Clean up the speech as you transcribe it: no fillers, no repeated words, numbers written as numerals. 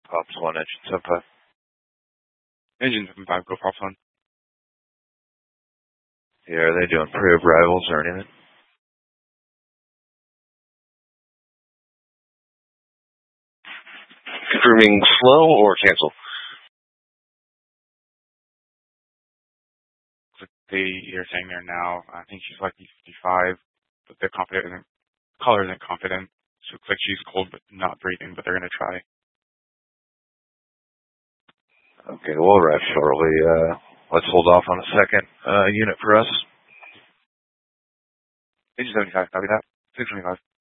Pops 1, engine 75. Engine 75, go Pops 1. Yeah, are they doing pre-arrivals or anything? Confirming slow or cancel? They're saying there now. I think she's like 55, but the caller isn't confident. She looks like she's cold but not breathing, but they're going to try. Okay, we'll arrive shortly. Let's hold off on a second unit for us. Engine 75, copy that. 625.